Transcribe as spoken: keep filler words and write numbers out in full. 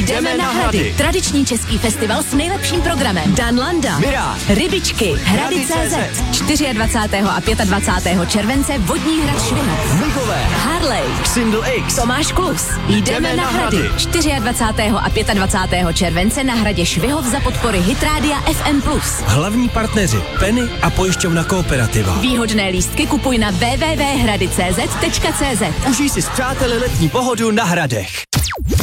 Jdeme na Hrady. Tradiční český festival s nejlepším programem. Dan Landa, Mirá, Rybičky, Hrady tečka cé zet. dvacátého čtvrtého a dvacátého pátého července Vodní hrad Švihov. Mihové, Harley, Xindl X, Tomáš Klus. Jdeme na Hrady. dvacátého čtvrtého a dvacátého pátého července na hradě Švihov za podpory Hitrádia F M plus. Hlavní partneři Penny a pojišťovna Kooperativa. Výhodné lístky kupuj na w w w tečka hrady tečka cé zet tečka cé zet. užij si s přáteli letní pohodu na Hradech.